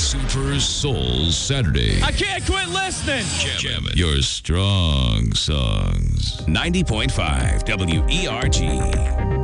Super Soul Saturday. I can't quit listening. Jamming your strong songs. 90.5 WERG.